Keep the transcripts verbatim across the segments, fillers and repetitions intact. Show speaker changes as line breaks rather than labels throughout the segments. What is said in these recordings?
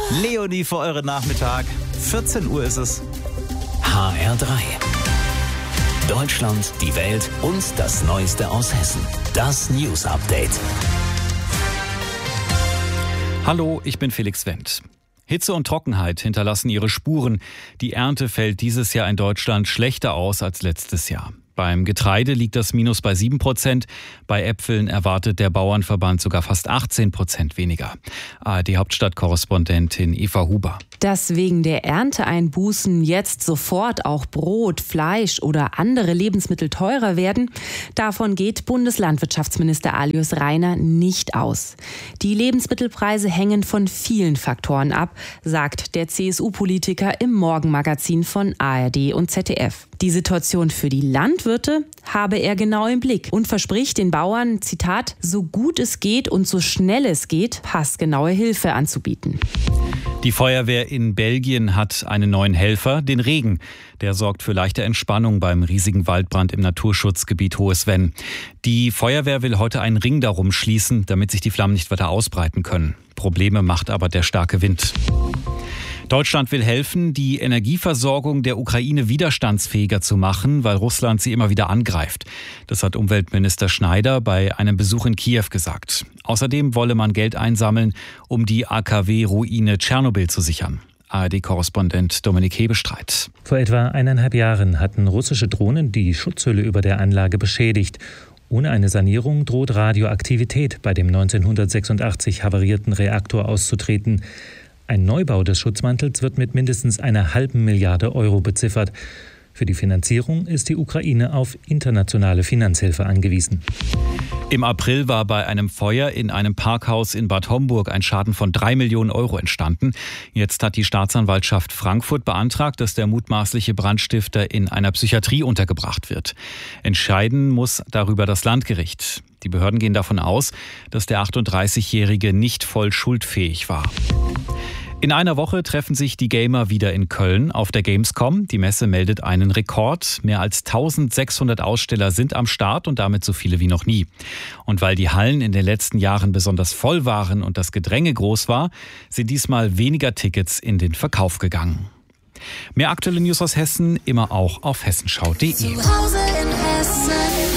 Leonie für euren Nachmittag. vierzehn Uhr ist es.
H R drei. Deutschland, die Welt und das Neueste aus Hessen. Das News Update.
Hallo, ich bin Felix Wendt. Hitze und Trockenheit hinterlassen ihre Spuren. Die Ernte fällt dieses Jahr in Deutschland schlechter aus als letztes Jahr. Beim Getreide liegt das Minus bei sieben Prozent. Bei Äpfeln erwartet der Bauernverband sogar fast achtzehn Prozent weniger. A R D-Hauptstadtkorrespondentin Eva Huber.
Dass wegen der Ernteeinbußen jetzt sofort auch Brot, Fleisch oder andere Lebensmittel teurer werden, davon geht Bundeslandwirtschaftsminister Alois Rainer nicht aus. Die Lebensmittelpreise hängen von vielen Faktoren ab, sagt der C S U-Politiker im Morgenmagazin von A R D und Z D F. Die Situation für die Landwirte habe er genau im Blick und verspricht den Bauern, Zitat, so gut es geht und so schnell es geht, passgenaue Hilfe anzubieten.
Die Feuerwehr in Belgien hat einen neuen Helfer, den Regen. Der sorgt für leichte Entspannung beim riesigen Waldbrand im Naturschutzgebiet Hohes Venn. Die Feuerwehr will heute einen Ring darum schließen, damit sich die Flammen nicht weiter ausbreiten können. Probleme macht aber der starke Wind. Deutschland will helfen, die Energieversorgung der Ukraine widerstandsfähiger zu machen, weil Russland sie immer wieder angreift. Das hat Umweltminister Schneider bei einem Besuch in Kiew gesagt. Außerdem wolle man Geld einsammeln, um die A K W-Ruine Tschernobyl zu sichern. A R D-Korrespondent Dominik Hebestreit.
Vor etwa eineinhalb Jahren hatten russische Drohnen die Schutzhülle über der Anlage beschädigt. Ohne eine Sanierung droht Radioaktivität bei dem neunzehnhundertsechsundachtzig havarierten Reaktor auszutreten. Ein Neubau des Schutzmantels wird mit mindestens einer halben Milliarde Euro beziffert. Für die Finanzierung ist die Ukraine auf internationale Finanzhilfe angewiesen.
Im April war bei einem Feuer in einem Parkhaus in Bad Homburg ein Schaden von drei Millionen Euro entstanden. Jetzt hat die Staatsanwaltschaft Frankfurt beantragt, dass der mutmaßliche Brandstifter in einer Psychiatrie untergebracht wird. Entscheiden muss darüber das Landgericht. Die Behörden gehen davon aus, dass der achtunddreißigjährige nicht voll schuldfähig war. In einer Woche treffen sich die Gamer wieder in Köln auf der Gamescom. Die Messe meldet einen Rekord. Mehr als eintausendsechshundert Aussteller sind am Start und damit so viele wie noch nie. Und weil die Hallen in den letzten Jahren besonders voll waren und das Gedränge groß war, sind diesmal weniger Tickets in den Verkauf gegangen. Mehr aktuelle News aus Hessen immer auch auf hessenschau punkt de.
Zu Hause in Hessen.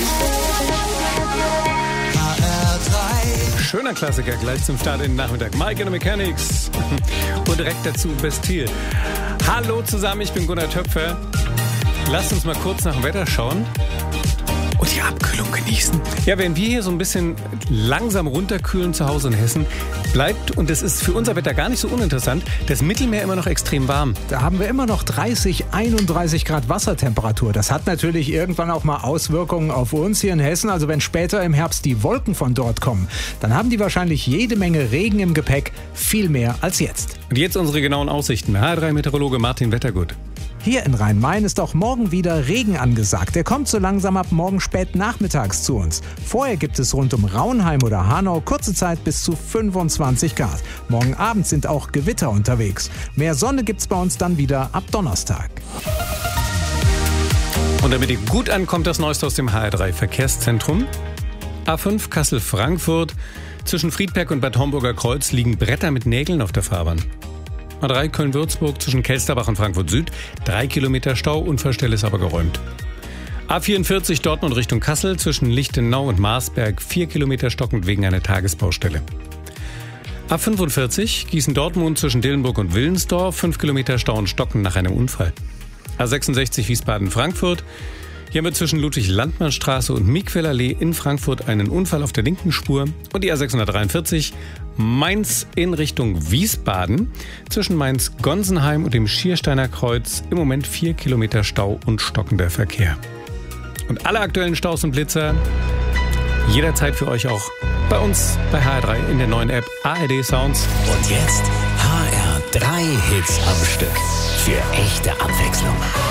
Schöner Klassiker, gleich zum Start in den Nachmittag. Mike and the Mechanics und direkt dazu Bastille. Hallo zusammen, ich bin Gunnar Töpfer. Lasst uns mal kurz nach dem Wetter schauen und die Abkühlung genießen. Ja, wenn wir hier so ein bisschen langsam runterkühlen zu Hause in Hessen, bleibt, und das ist für unser Wetter gar nicht so uninteressant, das Mittelmeer immer noch extrem warm.
Da haben wir immer noch dreißig, einunddreißig Grad Wassertemperatur. Das hat natürlich irgendwann auch mal Auswirkungen auf uns hier in Hessen. Also wenn später im Herbst die Wolken von dort kommen, dann haben die wahrscheinlich jede Menge Regen im Gepäck, viel mehr als jetzt.
Und jetzt unsere genauen Aussichten. H R drei Meteorologe Martin Wettergut.
Hier in Rhein-Main ist auch morgen wieder Regen angesagt. Der kommt so langsam ab morgen spät nachmittags zu uns. Vorher gibt es rund um Raunheim oder Hanau kurze Zeit bis zu fünfundzwanzig Grad. Morgen Abend sind auch Gewitter unterwegs. Mehr Sonne gibt's bei uns dann wieder ab Donnerstag.
Und damit ihr gut ankommt, das Neueste aus dem H R drei Verkehrszentrum. A fünf Kassel-Frankfurt. Zwischen Friedberg und Bad Homburger Kreuz liegen Bretter mit Nägeln auf der Fahrbahn. A drei Köln-Würzburg zwischen Kelsterbach und Frankfurt Süd. Drei Kilometer Stau, Unfallstelle ist aber geräumt. A vierundvierzig Dortmund Richtung Kassel zwischen Lichtenau und Marsberg. Vier Kilometer stockend wegen einer Tagesbaustelle. A fünfundvierzig Gießen-Dortmund zwischen Dillenburg und Willensdorf. Fünf Kilometer Stau und stocken nach einem Unfall. A sechsundsechzig Wiesbaden-Frankfurt. Hier haben wir zwischen Ludwig-Landmann-Straße und Miquelallee in Frankfurt einen Unfall auf der linken Spur. Und die A sechshundertdreiundvierzig Mainz in Richtung Wiesbaden. Zwischen Mainz-Gonsenheim und dem Schiersteiner Kreuz im Moment vier Kilometer Stau und stockender Verkehr. Und alle aktuellen Staus und Blitzer jederzeit für euch auch bei uns bei H R drei in der neuen App A R D Sounds.
Und jetzt H R drei Hits am Stück für echte Abwechslung.